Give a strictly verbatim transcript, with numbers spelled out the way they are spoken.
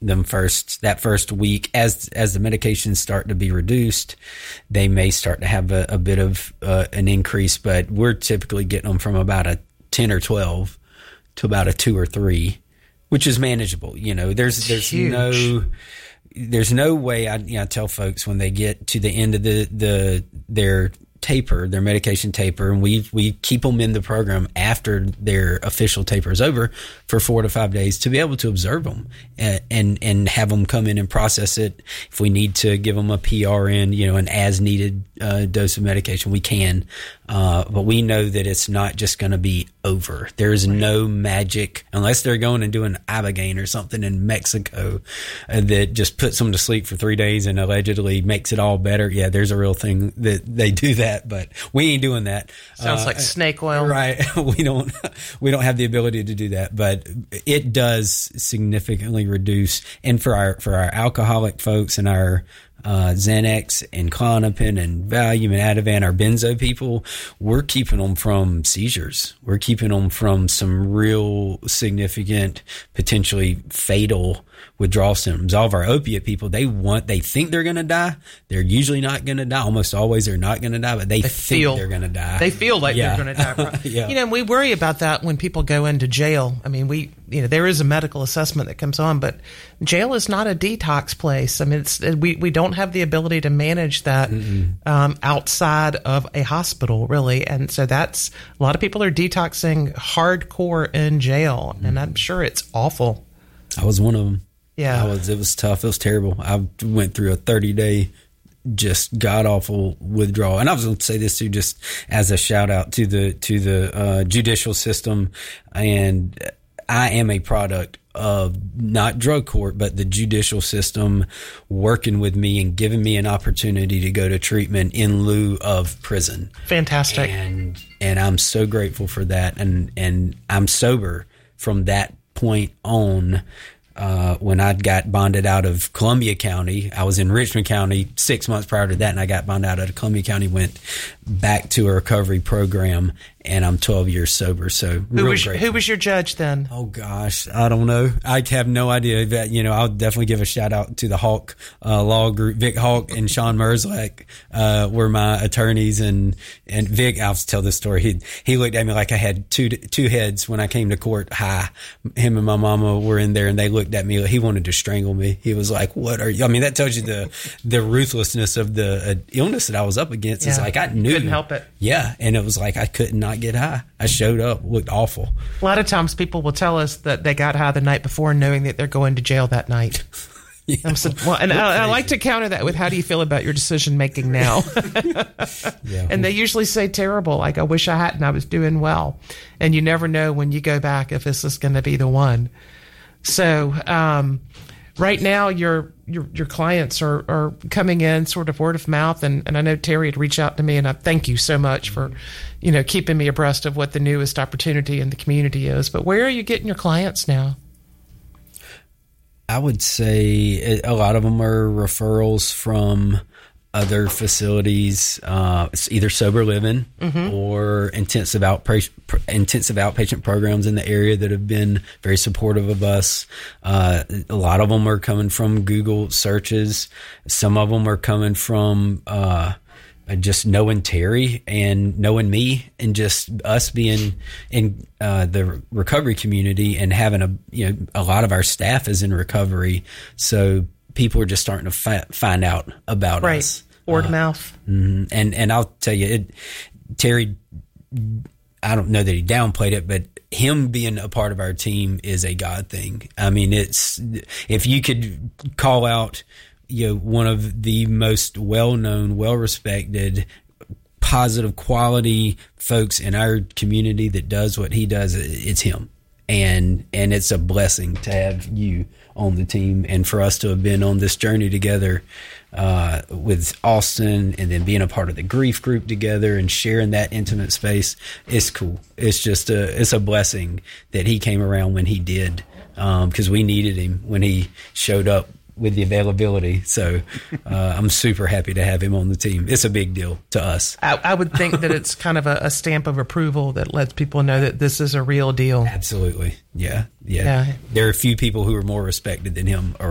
them first, that first week. As as the medications start to be reduced, they may start to have a, a bit of uh, an increase, but we're typically getting them from about a ten or twelve to about a two or three, which is manageable. You know, there's there's huge. no there's no way I, you know, I tell folks when they get to the end of the the their taper, their medication taper, and we we keep them in the program after their official taper is over for four to five days to be able to observe them and and, and have them come in and process it. If we need to give them a P R N, you know, an as needed uh, dose of medication, we can. Uh, but we know that it's not just going to be over. There is no magic unless they're going and doing Ibogaine or something in Mexico uh, that just puts them to sleep for three days and allegedly makes it all better. Yeah, there's a real thing that they do that, but we ain't doing that. Sounds uh, like snake oil. Right. We don't, we don't have the ability to do that, but it does significantly reduce. And for our, for our alcoholic folks and our, Uh, Xanax and Klonopin and Valium and Ativan, our benzo people, we're keeping them from seizures. We're keeping them from some real significant, potentially fatal withdrawal symptoms. All of our opiate people, they want, they think they're going to die. They're usually not going to die. Almost always they're not going to die, but they, They think feel- they're going to die. They feel like Yeah. they're going to die. Right? Yeah. You know, and we worry about that when people go into jail. I mean, we, you know, there is a medical assessment that comes on, but jail is not a detox place. I mean, it's, we, we don't have the ability to manage that um, outside of a hospital, really. And so that's, a lot of people are detoxing hardcore in jail, and I'm sure it's awful. I was one of them. Yeah. I was, it was tough. It was terrible. I went through a thirty day just god awful withdrawal. And I was going to say this too, just as a shout out to the, to the uh, judicial system. And I am a product of not drug court, but the judicial system working with me and giving me an opportunity to go to treatment in lieu of prison. Fantastic. And, and I'm so grateful for that. And, and I'm sober from that point on. Uh, when I got bonded out of Columbia County, I was in Richmond County six months prior to that, and I got bonded out of Columbia County, went back to a recovery program, and I'm twelve years sober. So Who real was, grateful. who was your judge then? Oh gosh, I don't know. I have no idea. That, you know, I'll definitely give a shout out to the Hawk uh, Law Group. Vic Hawk and Sean Merzlak uh, were my attorneys, and and Vic. I'll tell this story. He he looked at me like I had two two heads when I came to court. High. Him and my mama were in there, and they looked at me. He wanted to strangle me. He was like, "What are you?" I mean, that tells you the the ruthlessness of the uh, illness that I was up against. It's Yeah. like I knew. Couldn't help it. Yeah, and it was like I could not get high. I showed up, looked awful. A lot of times people will tell us that they got high the night before knowing that they're going to jail that night. Yeah. I'm so, well, and I, I like to counter that with, how do you feel about your decision making now? Yeah. And they usually say terrible, like, I wish I hadn't, I was doing well. And you never know when you go back if this is going to be the one. So um, right now your your your clients are, are coming in sort of word of mouth, and, and I know Terry had reached out to me, and I thank you so much for, you know, keeping me abreast of what the newest opportunity in the community is. But where are you getting your clients now? I would say a lot of them are referrals from other facilities, uh, it's either sober living mm-hmm. or intensive outpatient, intensive outpatient programs in the area that have been very supportive of us. Uh, a lot of them are coming from Google searches. Some of them are coming from, uh, just knowing Terry and knowing me, and just us being in uh, the recovery community and having a, you know, a lot of our staff is in recovery. So people are just starting to fi- find out about right. us. Word uh, of mouth. Mm-hmm. And, and I'll tell you, it, Terry, I don't know that he downplayed it, but him being a part of our team is a God thing. I mean, it's, if you could call out, you know, one of the most well-known, well-respected, positive quality folks in our community that does what he does, it's him. And, and it's a blessing to have you on the team and for us to have been on this journey together, uh, with Austin, and then being a part of the grief group together and sharing that intimate space. It's cool. It's just a, it's a blessing that he came around when he did. Um, 'cause we needed him when he showed up with the availability. So uh, I'm super happy to have him on the team. It's a big deal to us. I, I would think that it's kind of a, a stamp of approval that lets people know that this is a real deal. Absolutely. Yeah, yeah. Yeah. There are a few people who are more respected than him